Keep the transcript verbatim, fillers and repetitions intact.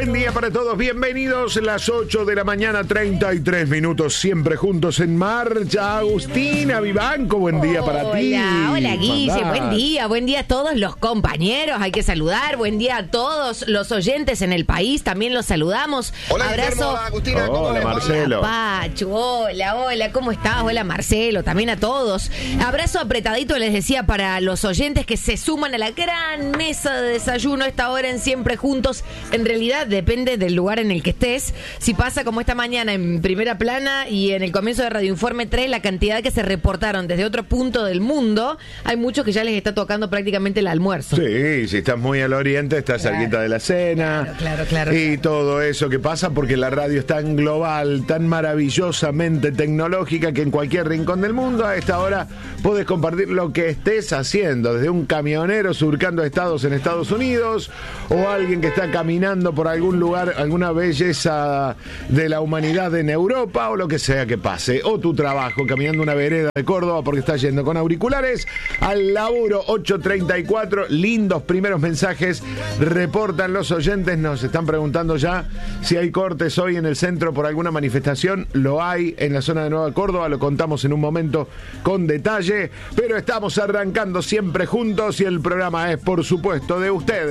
Buen día para todos, bienvenidos, las ocho de la mañana, treinta y tres minutos, siempre juntos en marcha. Agustina Vivanco, buen día para ti. Hola, hola Guille, Mandás. buen día, buen día a todos los compañeros, hay que saludar, buen día a todos los oyentes en el país, también los saludamos. Hola, abrazo. Guillermo, hola, Agustina, ¿cómo Hola, les va? Marcelo. Pachu, hola, hola, ¿cómo estás? Hola Marcelo, también a todos. Abrazo apretadito, les decía, para los oyentes que se suman a la gran mesa de desayuno a esta hora en Siempre Juntos. En realidad depende del lugar en el que estés. Si pasa como esta mañana en Primera Plana y en el comienzo de Radio Informe tres, la cantidad que se reportaron desde otro punto del mundo, hay muchos que ya les está tocando prácticamente el almuerzo. Sí, si estás muy al oriente, estás Claro. cerquita de la cena. Claro, claro, claro, Y claro. todo eso que pasa porque la radio es tan global, tan maravillosamente tecnológica que en cualquier rincón del mundo a esta hora puedes compartir lo que estés haciendo. Desde un camionero surcando estados en Estados Unidos o alguien que está caminando por algún lugar, alguna belleza de la humanidad en Europa o lo que sea que pase. O tu trabajo, caminando una vereda de Córdoba porque estás yendo con auriculares al laburo. Ocho treinta y cuatro, lindos primeros mensajes reportan los oyentes, nos están preguntando ya si hay cortes hoy en el centro por alguna manifestación. Lo hay en la zona de Nueva Córdoba, lo contamos en un momento con detalle, pero estamos arrancando Siempre Juntos y el programa es por supuesto de ustedes.